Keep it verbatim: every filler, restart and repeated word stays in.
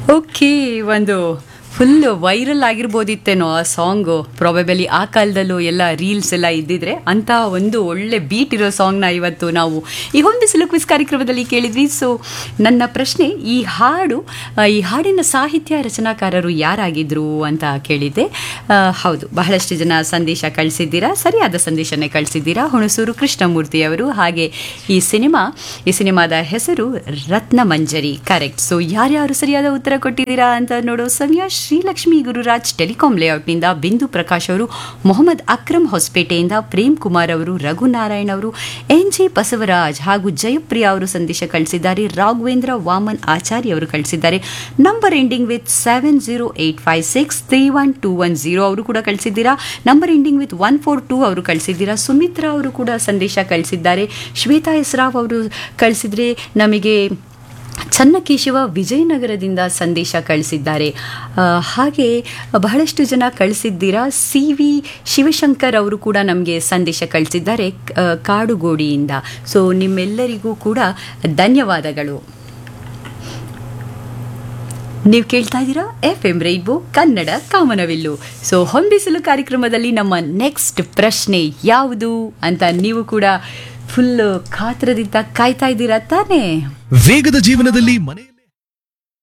Okay, ಒಂದು full viral ಆಗಿರ್ಬೋದಿತ್ತೇನೋ ಆ song. ಪ್ರಾಬೆಬಲಿ ಆ ಕಾಲದಲ್ಲೂ ಎಲ್ಲ ರೀಲ್ಸ್ ಎಲ್ಲ ಇದ್ದಿದ್ರೆ ಅಂತ ಒಂದು ಒಳ್ಳೆ ಬೀಟ್ ಇರೋ ಸಾಂಗ್ನ ಇವತ್ತು ನಾವು ಈ ಹೊಂದಿಸಲು ಕ್ವಿಸ್ ಕಾರ್ಯಕ್ರಮದಲ್ಲಿ ಕೇಳಿದ್ವಿ. ಸೊ ನನ್ನ ಪ್ರಶ್ನೆ, ಈ ಹಾಡು ಈ ಹಾಡಿನ ಸಾಹಿತ್ಯ ರಚನಾಕಾರರು ಯಾರಾಗಿದ್ರು ಅಂತ ಕೇಳಿದ್ದೆ. ಹೌದು, ಬಹಳಷ್ಟು ಜನ ಸಂದೇಶ ಕಳಿಸಿದ್ದೀರಾ, ಸರಿಯಾದ ಸಂದೇಶನೇ ಕಳಿಸಿದ್ದೀರಾ. ಹುಣಸೂರು ಕೃಷ್ಣಮೂರ್ತಿ ಅವರು. ಹಾಗೆ ಈ ಸಿನಿಮಾ ಈ ಸಿನಿಮಾದ ಹೆಸರು ರತ್ನಮಂಜರಿ. ಕರೆಕ್ಟ್. ಸೊ ಯಾರ್ಯಾರು ಸರಿಯಾದ ಉತ್ತರ ಕೊಟ್ಟಿದ್ದೀರಾ ಅಂತ ನೋಡೋ ಸಮಯ. ಶ್ರೀಲಕ್ಷ್ಮಿ ಗುರುರಾಜ್ ಟೆಲಿಕಾಂ ಲೇಔಟ್ನಿಂದ, ಬಿಂದು ಪ್ರಕಾಶ್ ಅವರು, ಮೊಹಮ್ಮದ್ ಅಕ್ರಮ್ ಹೊಸಪೇಟೆಯಿಂದ, ಪ್ರೇಮ್ ಕುಮಾರ್ ಅವರು, ರಘುನಾರಾಯಣ್ ಅವರು, ಎನ್ ಜಿ ಬಸವರಾಜ್ ಹಾಗೂ ಜಯಪ್ರಿಯಾ ಅವರು ಸಂದೇಶ ಕಳಿಸಿದ್ದಾರೆ. ರಾಘವೇಂದ್ರ ವಾಮನ್ ಆಚಾರ್ಯ ಅವರು ಕಳಿಸಿದ್ದಾರೆ. Number ending with seven zero eight five six three one two one zero ಅವರು ಕೂಡ ಕಳಿಸಿದ್ದೀರಾ. Number ending with one four two ಅವರು ಕಳಿಸಿದ್ದೀರಾ. ಸುಮಿತ್ರಾ ಅವರು ಕೂಡ ಸಂದೇಶ ಕಳಿಸಿದ್ದಾರೆ. ಶ್ವೇತಾ ಎಸ್ರಾವ್ ಅವರು ಕಳಿಸಿದ್ರೆ ನಮಗೆ ಚನ್ನಕೇಶವ ವಿಜಯನಗರದಿಂದ ಸಂದೇಶ ಕಳಿಸಿದ್ದಾರೆ. ಹಾಗೆ ಬಹಳಷ್ಟು ಜನ ಕಳಿಸಿದ್ದೀರಾ. ಸಿ ವಿ ಶಿವಶಂಕರ್ ಅವರು ಕೂಡ ನಮಗೆ ಸಂದೇಶ ಕಳಿಸಿದ್ದಾರೆ ಕಾಡುಗೋಡಿಯಿಂದ. ಸೊ ನಿಮ್ಮೆಲ್ಲರಿಗೂ ಕೂಡ ಧನ್ಯವಾದಗಳು. ನೀವು ಕೇಳ್ತಾ ಇದ್ದೀರಾ F M rainbow Kannada ಕಾಮನವಿಲ್ಲು. So ಹೊಂಬಿಸಲು ಕಾರ್ಯಕ್ರಮದಲ್ಲಿ ನಮ್ಮ ನೆಕ್ಸ್ಟ್ ಪ್ರಶ್ನೆ ಯಾವುದು ಅಂತ ನೀವು ಕೂಡ ಫುಲ್ ಕಾತರದಿಂದ ಕಾಯ್ತಾ ಇದ್ದೀರಾ ತಾನೇ? ವೇಗದ ಜೀವನದಲ್ಲಿ ಮನೆ